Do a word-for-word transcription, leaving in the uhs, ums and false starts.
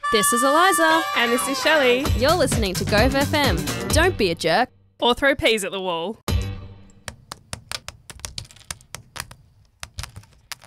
This is Eliza. And this is Shelley. You're listening to Gove F M. Don't be a jerk. Or throw peas at the wall.